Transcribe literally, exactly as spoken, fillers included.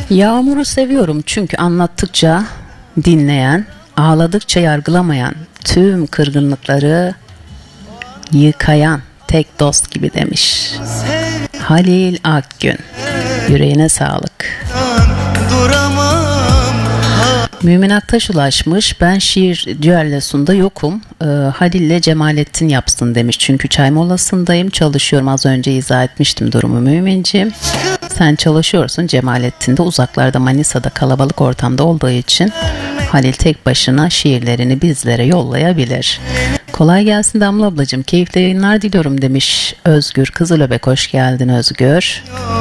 Yağmuru seviyorum çünkü anlattıkça dinleyen, ağladıkça yargılamayan, tüm kırgınlıkları yıkayan tek dost gibi demiş Halil Akgün. Yüreğine sağlık. Mümin Aktaş ulaşmış. Ben şiir düellosunda yokum. Ee, Halil'le Cemalettin yapsın demiş. Çünkü çay molasındayım. Çalışıyorum. Az önce izah etmiştim durumu Müminciğim. Sen çalışıyorsun. Cemalettin de uzaklarda Manisa'da kalabalık ortamda olduğu için Halil tek başına şiirlerini bizlere yollayabilir. Kolay gelsin Damla ablacığım. Keyifli yayınlar diliyorum demiş Özgür Kızılöbek. Hoş geldin Özgür.